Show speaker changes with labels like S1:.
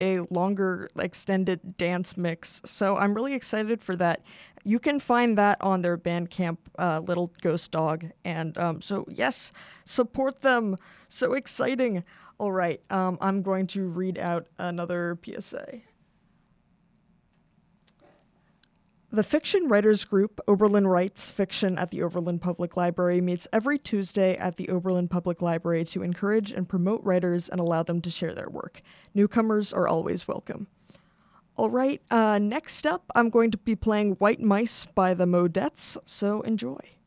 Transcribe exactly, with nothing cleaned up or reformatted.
S1: a longer extended dance mix. So I'm really excited for that. You can find that on their Bandcamp, uh, Little Ghost Dog. And um, so, yes, support them. So exciting. All right, um, I'm going to read out another P S A. The fiction writers group Oberlin Writes Fiction at the Oberlin Public Library meets every Tuesday at the Oberlin Public Library to encourage and promote writers and allow them to share their work. Newcomers are always welcome. All right, uh, next up, I'm going to be playing White Mice by the Modettes, so enjoy.